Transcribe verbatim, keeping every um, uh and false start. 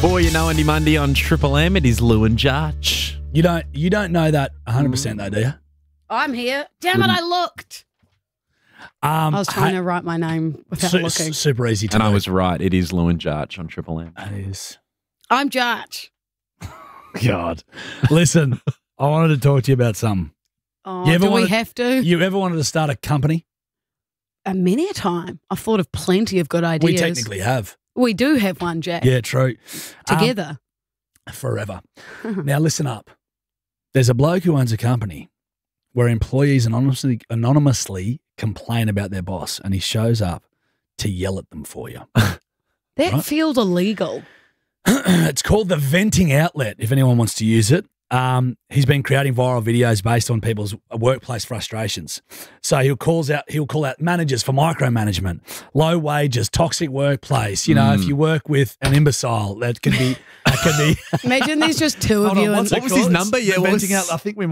Boy, you know Andy Mundy on Triple M. It is Lou and Jarch. You don't you don't know that one hundred percent though, do you? I'm here. Damn it, I looked. Um, I was trying hey, to write my name without su- looking. super easy to And do. I was right. It is Lou and Jarch on Triple M. That is. I'm Jarch. God. Listen, I wanted to talk to you about something. Oh, You ever do we wanted- have to? You ever wanted to start a company? A many a time. I've thought of plenty of good ideas. We technically have. We do have one, Jack. Yeah, true. Um, Together. forever. Now listen up. There's a bloke who owns a company where employees anonymously anonymously complain about their boss, and he shows up to yell at them for you. that right. feels illegal. It's called the Venting Outlet, if anyone wants to use it. Um, he's been creating viral videos based on people's workplace frustrations. So he'll calls out, he'll call out managers for micromanagement, low wages, toxic workplace. You know, Mm. if you work with an imbecile, that can be, that can be. Imagine there's just two of Hold on, you. what's and it What was his called? number? It's Yeah, the what was- Venting Outlet. I think we